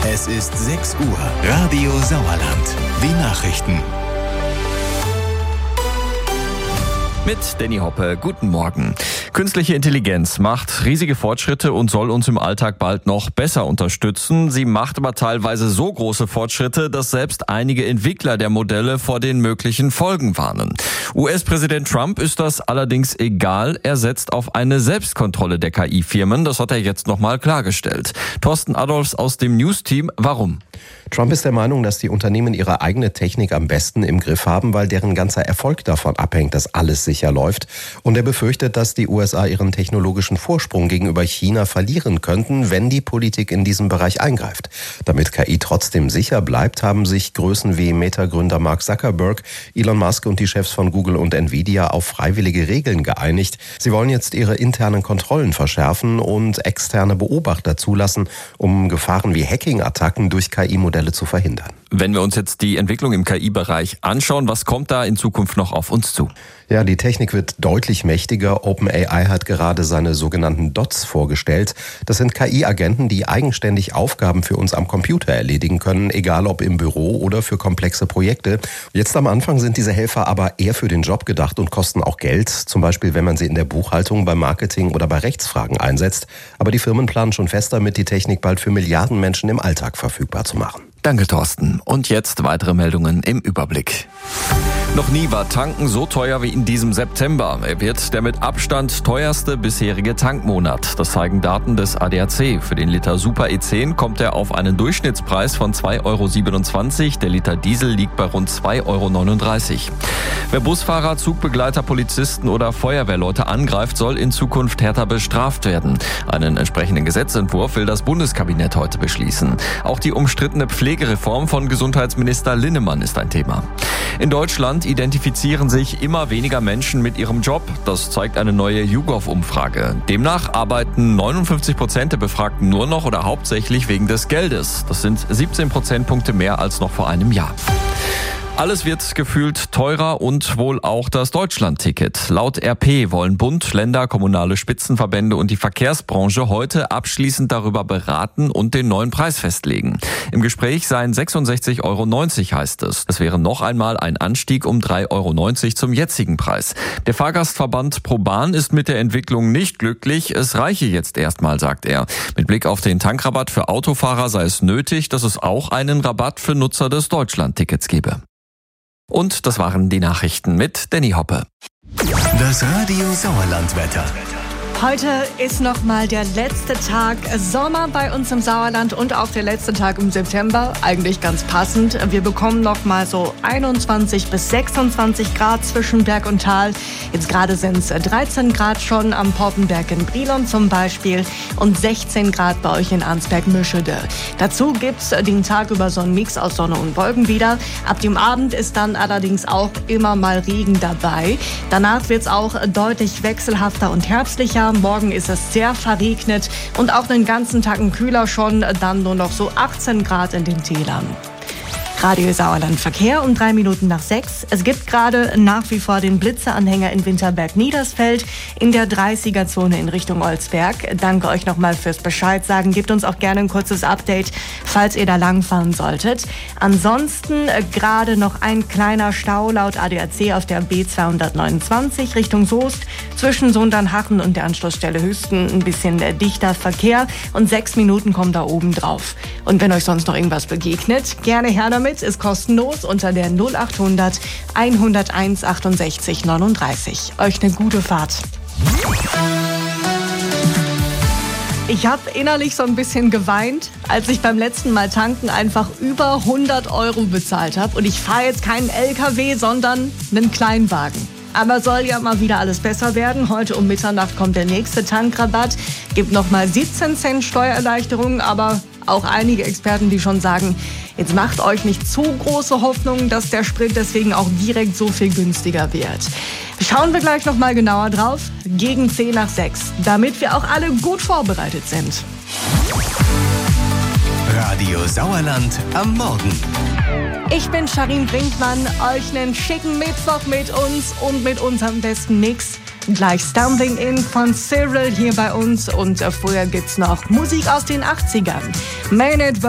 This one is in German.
Es ist 6 Uhr. Radio Sauerland. Die Nachrichten. Mit Danny Hoppe, guten Morgen. Künstliche Intelligenz macht riesige Fortschritte und soll uns im Alltag bald noch besser unterstützen. Sie macht aber teilweise so große Fortschritte, dass selbst einige Entwickler der Modelle vor den möglichen Folgen warnen. US-Präsident Trump ist das allerdings egal. Er setzt auf eine Selbstkontrolle der KI-Firmen. Das hat er jetzt nochmal klargestellt. Thorsten Adolfs aus dem News-Team. Warum? Trump ist der Meinung, dass die Unternehmen ihre eigene Technik am besten im Griff haben, weil deren ganzer Erfolg davon abhängt, dass alles sicher läuft. Und er befürchtet, dass die USA ihren technologischen Vorsprung gegenüber China verlieren könnten, wenn die Politik in diesem Bereich eingreift. Damit KI trotzdem sicher bleibt, haben sich Größen wie Meta-Gründer Mark Zuckerberg, Elon Musk und die Chefs von Google und Nvidia auf freiwillige Regeln geeinigt. Sie wollen jetzt ihre internen Kontrollen verschärfen und externe Beobachter zulassen, um Gefahren wie Hacking-Attacken durch KI-Modelle zu verhindern. Wenn wir uns jetzt die Entwicklung im KI-Bereich anschauen, was kommt da in Zukunft noch auf uns zu? Ja, die Technik wird deutlich mächtiger. OpenAI hat gerade seine sogenannten Dots vorgestellt. Das sind KI-Agenten, die eigenständig Aufgaben für uns am Computer erledigen können, egal ob im Büro oder für komplexe Projekte. Jetzt am Anfang sind diese Helfer aber eher für den Job gedacht und kosten auch Geld, zum Beispiel wenn man sie in der Buchhaltung, beim Marketing oder bei Rechtsfragen einsetzt. Aber die Firmen planen schon fest damit, die Technik bald für Milliarden Menschen im Alltag verfügbar zu machen. Danke, Thorsten. Und jetzt weitere Meldungen im Überblick. Noch nie war Tanken so teuer wie in diesem September. Er wird der mit Abstand teuerste bisherige Tankmonat. Das zeigen Daten des ADAC. Für den Liter Super E10 kommt er auf einen Durchschnittspreis von 2,27 €. Der Liter Diesel liegt bei rund 2,39 €. Wer Busfahrer, Zugbegleiter, Polizisten oder Feuerwehrleute angreift, soll in Zukunft härter bestraft werden. Einen entsprechenden Gesetzentwurf will das Bundeskabinett heute beschließen. Auch die umstrittene Pflegereform von Gesundheitsminister Linnemann ist ein Thema. In Deutschland identifizieren sich immer weniger Menschen mit ihrem Job. Das zeigt eine neue YouGov-Umfrage. Demnach arbeiten 59% der Befragten nur noch oder hauptsächlich wegen des Geldes. Das sind 17 Prozentpunkte mehr als noch vor einem Jahr. Alles wird gefühlt teurer und wohl auch das Deutschland-Ticket. Laut RP wollen Bund, Länder, kommunale Spitzenverbände und die Verkehrsbranche heute abschließend darüber beraten und den neuen Preis festlegen. Im Gespräch seien 66,90 € heißt es. Das wäre noch einmal ein Anstieg um 3,90 € zum jetzigen Preis. Der Fahrgastverband ProBahn ist mit der Entwicklung nicht glücklich. Es reiche jetzt erstmal, sagt er. Mit Blick auf den Tankrabatt für Autofahrer sei es nötig, dass es auch einen Rabatt für Nutzer des Deutschland-Tickets gebe. Und das waren die Nachrichten mit Danny Hoppe. Das Radio Sauerland-Wetter. Heute ist nochmal der letzte Tag Sommer bei uns im Sauerland und auch der letzte Tag im September. Eigentlich ganz passend. Wir bekommen nochmal so 21 bis 26 Grad zwischen Berg und Tal. Jetzt gerade sind es 13 Grad schon am Poppenberg in Brilon zum Beispiel und 16 Grad bei euch in Arnsberg-Mischede. Dazu gibt's den Tag über so einen Mix aus Sonne und Wolken wieder. Ab dem Abend ist dann allerdings auch immer mal Regen dabei. Danach wird's auch deutlich wechselhafter und herbstlicher. Morgen ist es sehr verregnet und auch den ganzen Tag kühler schon, dann nur noch so 18 Grad in den Tälern. Radio Sauerland Verkehr um 6:03. Es gibt gerade nach wie vor den Blitzeranhänger in Winterberg-Niedersfeld in der 30er-Zone in Richtung Olsberg. Danke euch nochmal fürs Bescheid sagen. Gebt uns auch gerne ein kurzes Update, falls ihr da langfahren solltet. Ansonsten gerade noch ein kleiner Stau laut ADAC auf der B229 Richtung Soest. Zwischen Sundernhachen und der Anschlussstelle Hüsten ein bisschen dichter Verkehr und 6 Minuten kommen da oben drauf. Und wenn euch sonst noch irgendwas begegnet, gerne her damit. Ist kostenlos unter der 0800 101 68 39. Euch eine gute Fahrt. Ich habe innerlich so ein bisschen geweint, als ich beim letzten Mal tanken einfach über 100 € bezahlt habe. Und ich fahre jetzt keinen LKW, sondern einen Kleinwagen. Aber soll ja mal wieder alles besser werden. Heute um Mitternacht kommt der nächste Tankrabatt. Gibt nochmal 17 Cent Steuererleichterung, aber auch einige Experten, die schon sagen, jetzt macht euch nicht zu große Hoffnung, dass der Sprit deswegen auch direkt so viel günstiger wird. Schauen wir gleich nochmal genauer drauf, gegen 5:10, damit wir auch alle gut vorbereitet sind. Radio Sauerland am Morgen. Ich bin Sharin Brinkmann, euch einen schicken Mittwoch mit uns und mit unserem besten Mix. Gleich Stumbling In von Cyril hier bei uns und vorher gibt's noch Musik aus den 80ern. Man It